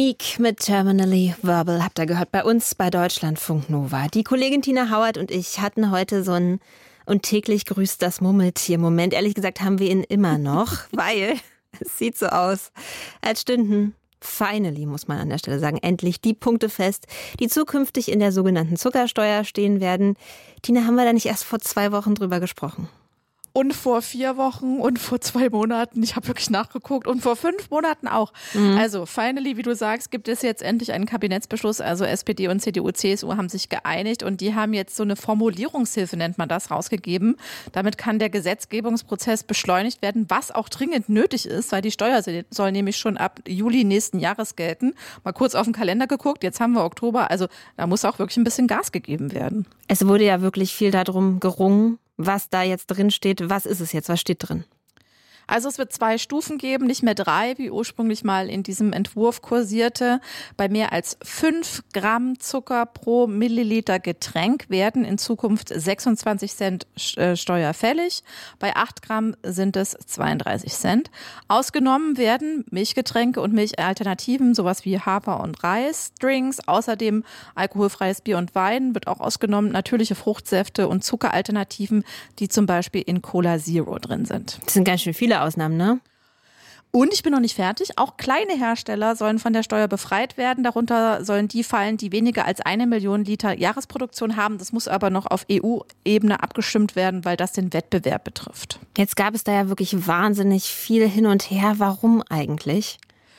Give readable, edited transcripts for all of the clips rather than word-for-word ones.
Meek mit Terminally Verbal habt ihr gehört bei uns bei Deutschlandfunk Nova. Die Kollegin Tina Hauert und ich hatten heute so ein und täglich grüßt das Murmeltier-Moment. Ehrlich gesagt haben wir ihn immer noch, weil es sieht so aus, als stünden finally, muss man an der Stelle sagen, endlich die Punkte fest, die zukünftig in der sogenannten Zuckersteuer stehen werden. Tina, haben wir da nicht erst vor 2 Wochen drüber gesprochen? Und vor 4 Wochen und vor 2 Monaten, ich habe wirklich nachgeguckt, und vor 5 Monaten auch. Also finally, wie du sagst, gibt es jetzt endlich einen Kabinettsbeschluss. Also SPD und CDU, CSU haben sich geeinigt und die haben jetzt so eine Formulierungshilfe, nennt man das, rausgegeben. Damit kann der Gesetzgebungsprozess beschleunigt werden, was auch dringend nötig ist, weil die Steuer soll nämlich schon ab Juli nächsten Jahres gelten. Mal kurz auf den Kalender geguckt, jetzt haben wir Oktober, also da muss auch wirklich ein bisschen Gas gegeben werden. Es wurde ja wirklich viel darum gerungen, was da jetzt drin steht. Was ist es jetzt? Was steht drin? Also es wird 2 Stufen geben, nicht mehr 3, wie ursprünglich mal in diesem Entwurf kursierte. Bei mehr als 5 Gramm Zucker pro Milliliter Getränk werden in Zukunft 26 Cent Steuer fällig. Bei 8 Gramm sind es 32 Cent. Ausgenommen werden Milchgetränke und Milchalternativen, sowas wie Hafer- und Reisdrinks. Außerdem alkoholfreies Bier und Wein wird auch ausgenommen. Natürliche Fruchtsäfte und Zuckeralternativen, die zum Beispiel in Cola Zero drin sind. Das sind ganz schön viele Ausnahmen, ne? Und ich bin noch nicht fertig. Auch kleine Hersteller sollen von der Steuer befreit werden. Darunter sollen die fallen, die weniger als 1 Million Liter Jahresproduktion haben. Das muss aber noch auf EU-Ebene abgestimmt werden, weil das den Wettbewerb betrifft. Jetzt gab es da ja wirklich wahnsinnig viel hin und her. Warum eigentlich?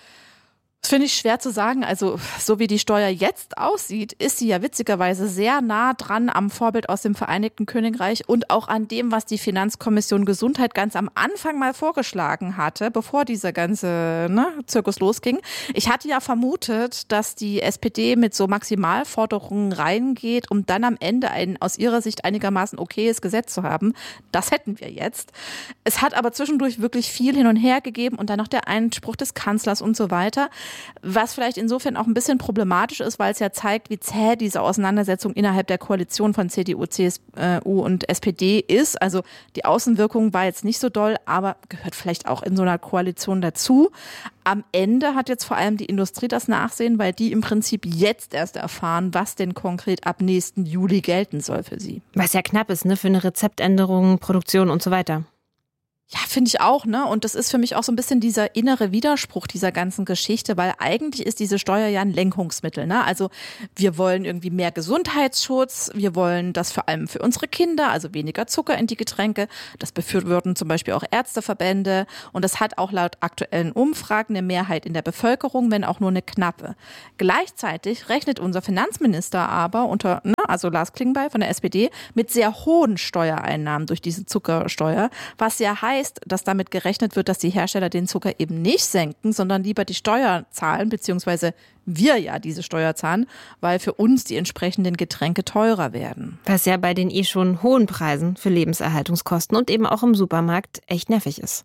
Das finde ich schwer zu sagen. Also so wie die Steuer jetzt aussieht, ist sie ja witzigerweise sehr nah dran am Vorbild aus dem Vereinigten Königreich und auch an dem, was die Finanzkommission Gesundheit ganz am Anfang mal vorgeschlagen hatte, bevor dieser ganze Zirkus losging. Ich hatte ja vermutet, dass die SPD mit so Maximalforderungen reingeht, um dann am Ende ein aus ihrer Sicht einigermaßen okayes Gesetz zu haben. Das hätten wir jetzt. Es hat aber zwischendurch wirklich viel hin und her gegeben und dann noch der Einspruch des Kanzlers und so weiter. Was vielleicht insofern auch ein bisschen problematisch ist, weil es ja zeigt, wie zäh diese Auseinandersetzung innerhalb der Koalition von CDU, CSU und SPD ist. Also die Außenwirkung war jetzt nicht so doll, aber gehört vielleicht auch in so einer Koalition dazu. Am Ende hat jetzt vor allem die Industrie das Nachsehen, weil die im Prinzip jetzt erst erfahren, was denn konkret ab nächsten Juli gelten soll für sie. Was ja knapp ist, ne, für eine Rezeptänderung, Produktion und so weiter. Ja, finde ich auch, ne? Und das ist für mich auch so ein bisschen dieser innere Widerspruch dieser ganzen Geschichte, weil eigentlich ist diese Steuer ja ein Lenkungsmittel, ne? Also wir wollen irgendwie mehr Gesundheitsschutz, wir wollen das vor allem für unsere Kinder, also weniger Zucker in die Getränke. Das befürworten zum Beispiel auch Ärzteverbände und das hat auch laut aktuellen Umfragen eine Mehrheit in der Bevölkerung, wenn auch nur eine knappe. Gleichzeitig rechnet unser Finanzminister aber also Lars Klingbeil von der SPD, mit sehr hohen Steuereinnahmen durch diese Zuckersteuer, was ja heißt, dass damit gerechnet wird, dass die Hersteller den Zucker eben nicht senken, sondern lieber die Steuer zahlen, beziehungsweise wir ja diese Steuer zahlen, weil für uns die entsprechenden Getränke teurer werden. Was ja bei den schon hohen Preisen für Lebenserhaltungskosten und eben auch im Supermarkt echt nervig ist.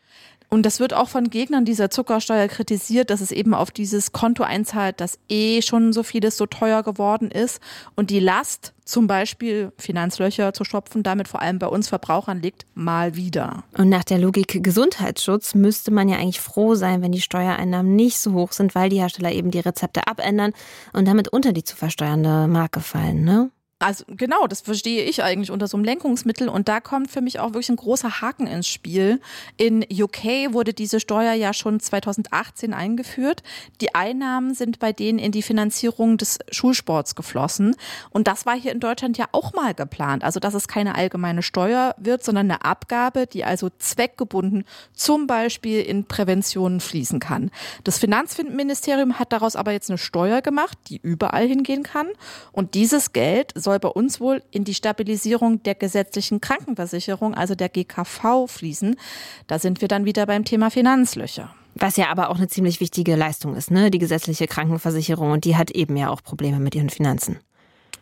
Und das wird auch von Gegnern dieser Zuckersteuer kritisiert, dass es eben auf dieses Konto einzahlt, dass schon so vieles so teuer geworden ist und die Last, zum Beispiel Finanzlöcher zu stopfen, damit vor allem bei uns Verbrauchern liegt, mal wieder. Und nach der Logik Gesundheitsschutz müsste man ja eigentlich froh sein, wenn die Steuereinnahmen nicht so hoch sind, weil die Hersteller eben die Rezepte abändern und damit unter die zu versteuernde Marke fallen, ne? Also genau, das verstehe ich eigentlich unter so einem Lenkungsmittel und da kommt für mich auch wirklich ein großer Haken ins Spiel. In UK wurde diese Steuer ja schon 2018 eingeführt. Die Einnahmen sind bei denen in die Finanzierung des Schulsports geflossen und das war hier in Deutschland ja auch mal geplant. Also dass es keine allgemeine Steuer wird, sondern eine Abgabe, die also zweckgebunden zum Beispiel in Prävention fließen kann. Das Finanzministerium hat daraus aber jetzt eine Steuer gemacht, die überall hingehen kann und dieses Geld soll bei uns wohl in die Stabilisierung der gesetzlichen Krankenversicherung, also der GKV, fließen. Da sind wir dann wieder beim Thema Finanzlöcher. Was ja aber auch eine ziemlich wichtige Leistung ist, ne? Die gesetzliche Krankenversicherung und die hat eben ja auch Probleme mit ihren Finanzen.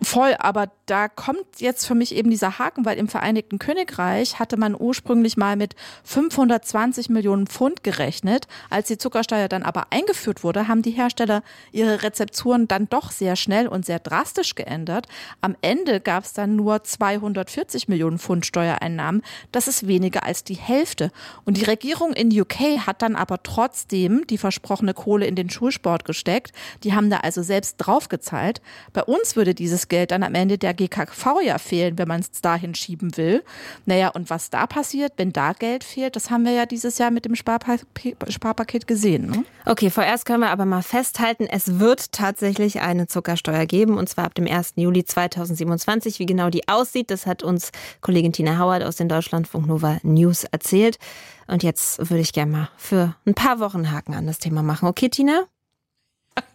Voll, aber da kommt jetzt für mich eben dieser Haken, weil im Vereinigten Königreich hatte man ursprünglich mal mit 520 Millionen Pfund gerechnet. Als die Zuckersteuer dann aber eingeführt wurde, haben die Hersteller ihre Rezepturen dann doch sehr schnell und sehr drastisch geändert. Am Ende gab es dann nur 240 Millionen Pfund Steuereinnahmen. Das ist weniger als die Hälfte. Und die Regierung in UK hat dann aber trotzdem die versprochene Kohle in den Schulsport gesteckt. Die haben da also selbst draufgezahlt. Bei uns würde dieses Geld dann am Ende der GKV ja fehlen, wenn man es dahin schieben will. Naja, und was da passiert, wenn da Geld fehlt, das haben wir ja dieses Jahr mit dem Sparpaket gesehen. Ne? Okay, vorerst können wir aber mal festhalten, es wird tatsächlich eine Zuckersteuer geben, und zwar ab dem 1. Juli 2027. Wie genau die aussieht, das hat uns Kollegin Tina Hauert aus den Deutschlandfunk Nova News erzählt. Und jetzt würde ich gerne mal für ein paar Wochen Haken an das Thema machen. Okay, Tina?